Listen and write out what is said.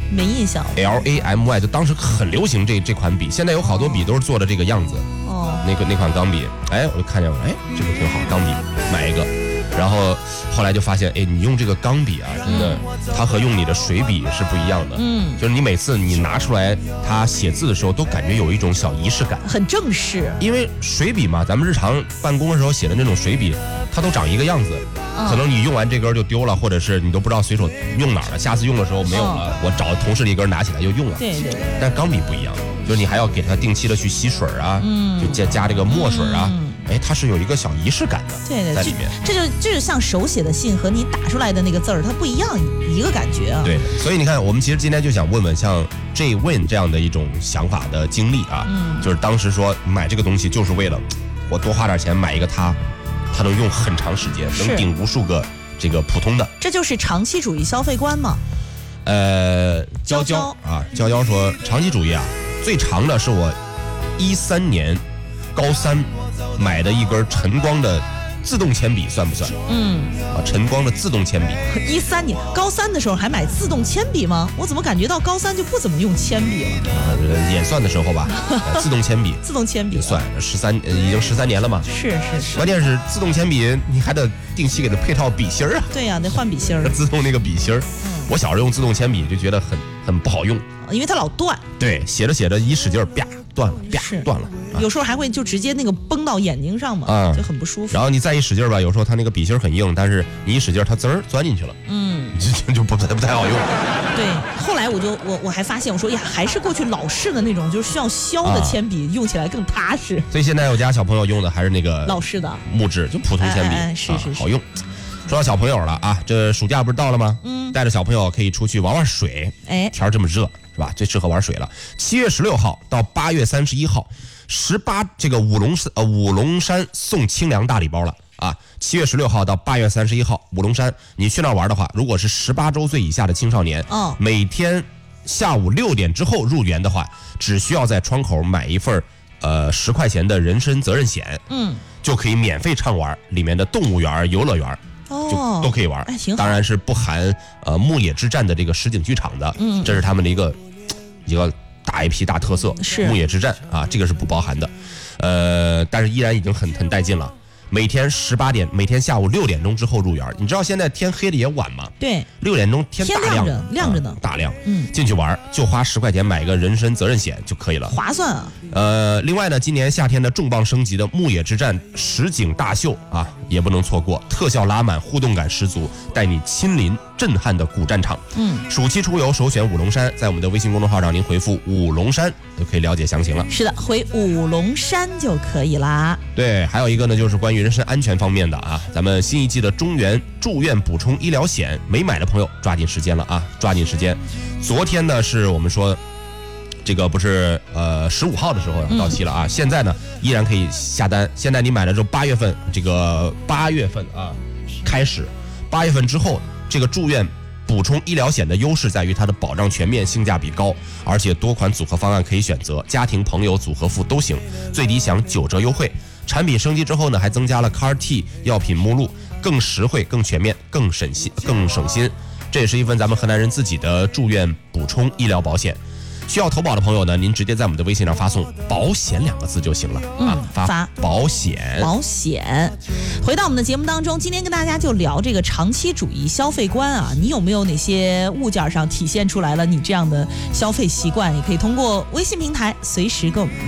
没印象。 LAMY 就当时很流行这款笔，现在有好多笔都是做的这个样子。 哦， 那款钢笔，我就看见了，这个挺好，钢笔买一个。然后后来就发现，你用这个钢笔啊，真的，它和用你的水笔是不一样的。就是你每次你拿出来它写字的时候，都感觉有一种小仪式感， 很正式。 因为水笔嘛，咱们日常办公的时候写的那种水笔，它都长一个样子，可能你用完这根就丢了，或者是你都不知道随手用哪儿了，下次用的时候没有了，我找同事的一根拿起来就用了。 对。 但钢笔不一样，就是你还要给它定期的去洗水啊，就加这个墨水啊。它是有一个小仪式感的， 对， 在里面。 这就像手写的信和你打出来的那个字儿，它不一样，一个感觉啊。 对，所以你看，我们其实今天就想问问像 J-Win 这样的一种想法的经历啊，就是当时说买这个东西就是为了我多花点钱买一个它能用很长时间，能顶无数个这个普通的。 这就是长期主义消费观嘛。 娇娇说长期主义啊，最长的是我13年高3买的一根晨光的自动铅笔，算不算？晨光的自动铅笔。 13年高3的时候还买自动铅笔吗？我怎么感觉到高3就不怎么用铅笔了？ 演算的时候吧，自动铅笔。 自动铅笔算已经13年了嘛。 是。 关键是自动铅笔，你还得定期给它配套笔芯儿啊。 对呀，得换笔芯儿。 自动那个笔芯儿，我小时候用自动铅笔就觉得很不好用， 因为它老断。 对，写着一使劲儿，啪断了，啪断了。 有时候还会就直接那个崩到眼睛上嘛，就很不舒服。 然后你再一使劲吧，有时候它那个笔芯很硬，但是你一使劲，它滋儿钻进去了，就不太好用。 对，后来我还发现，我说呀，还是过去老式的那种，就是需要削的铅笔，用起来更踏实。 所以现在我家小朋友用的还是那个老式的木质，就普通铅笔， 是好用。说到小朋友了啊，这暑假不是到了吗？带着小朋友可以出去玩水。天儿这么热是吧？最适合玩水了。7月16号到8月31号，18这个五龙山送清凉大礼包了啊！7月16号到8月31号，五龙山，你去那儿玩的话，如果是18周岁以下的青少年，每天下午6点之后入园的话，只需要在窗口买一份10块钱的人身责任险，就可以免费畅玩里面的动物园、游乐园。就都可以玩，当然是不含牧野之战的这个实景剧场的，这是他们的一个大 IP 大特色，牧野之战啊，这个是不包含的，但是依然已经很带劲了。每天18点，每天下午6点钟之后入园。你知道现在天黑的也晚吗？ 对 ，6点钟天大亮亮着呢， 大亮。进去玩就花10块钱买个人身责任险就可以了， 划算啊。 另外呢，今年夏天的重磅升级的牧野之战实景大秀啊，也不能错过，特效拉满，互动感十足，带你亲临震撼的古战场。暑期出游首选五龙山，在我们的微信公众号上您回复五龙山就可以了解详情了。 是的，回五龙山就可以啦。 对，还有一个呢，就是关于人身安全方面的啊，咱们新一季的中原住院补充医疗险没买的朋友抓紧时间了啊，抓紧时间。昨天呢是我们说这个不是15号的时候到期了啊，现在呢依然可以下单。现在你买了之后8月份啊开始，8月份之后这个住院补充医疗险的优势在于它的保障全面，性价比高，而且多款组合方案可以选择，家庭朋友组合付都行，最低享9折优惠。产品升级之后呢，还增加了 CAR-T 药品目录，更实惠、更全面、更省心。这也是一份咱们河南人自己的住院补充医疗保险。需要投保的朋友呢，您直接在我们的微信上发送“保险”2个字就行了啊，发保险。 回到我们的节目当中，今天跟大家就聊这个长期主义消费观啊，你有没有哪些物件上体现出来了你这样的消费习惯？也可以通过微信平台随时跟我们